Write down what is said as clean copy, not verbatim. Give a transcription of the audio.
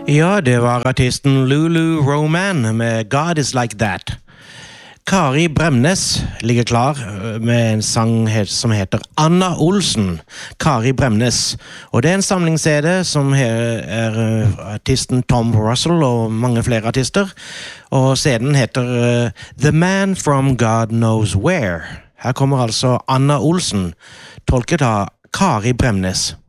Ja, det var artisten Lulu Roman med God is Like That. Kari Bremnes ligger klar med en sang som heter Anna Olsen. Kari Bremnes. Og det er en samlings-CD som er artisten Tom Russell og mange flere artister. Og CDen heter The Man from God Knows Where. Her kommer altså Anna Olsen, tolket av Kari Bremnes.